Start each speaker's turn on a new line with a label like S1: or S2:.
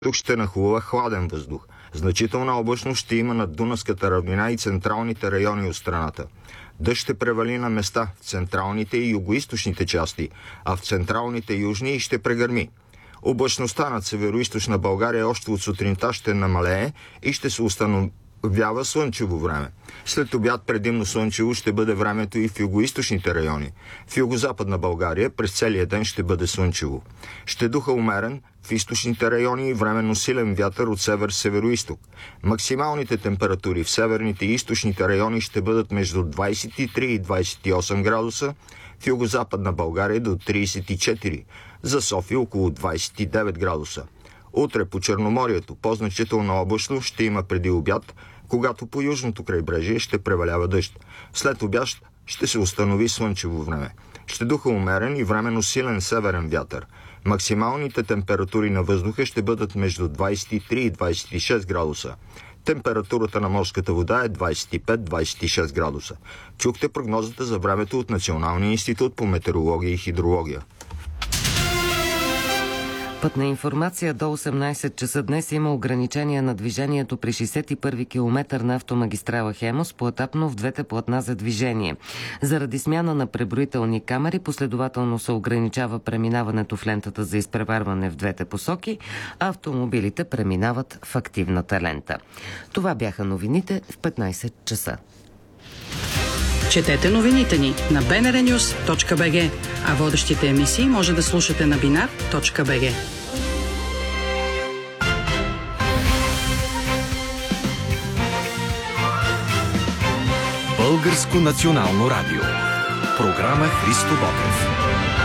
S1: Тук ще нахлува хладен въздух. Значителна облачност ще има над Дунавската равнина и централните райони от страната. Дъжд ще превали на места в централните и югоизточните части, а в централните южни ще прегърми. Облачността над североизточна България още от сутринта ще намалее и ще се установява слънчево време. След обяд предимно слънчево ще бъде времето и в югоизточните райони. В югозападна България през целия ден ще бъде слънчево. Ще духа умерен в източните райони и временно силен вятър от север-североизток. Максималните температури в северните и източните райони ще бъдат между 23 и 28 градуса, в югозападна България до 34, за София около 29 градуса. Утре по Черноморието по-значителна облачност ще има преди обяд, когато по южното крайбрежие ще превалява дъжд. След обяд ще се установи слънчево време. Ще духа умерен и временно силен северен вятър. Максималните температури на въздуха ще бъдат между 23 и 26 градуса. Температурата на морската вода е 25-26 градуса. Чухте прогнозата за времето от Националния институт по метеорология и хидрология.
S2: Пътна информация: до 18 часа днес има ограничения на движението при 61-ви километър на автомагистрала Хемус, поетапно в двете платна за движение. Заради смяна на преброителни камери последователно се ограничава преминаването в лентата за изпреварване в двете посоки, а автомобилите преминават в активната лента. Това бяха новините в 15 часа.
S3: Четете новините ни на bnrnews.bg, а водещите емисии може да слушате на binar.bg.
S4: Българско национално радио. Програма Христо Ботев.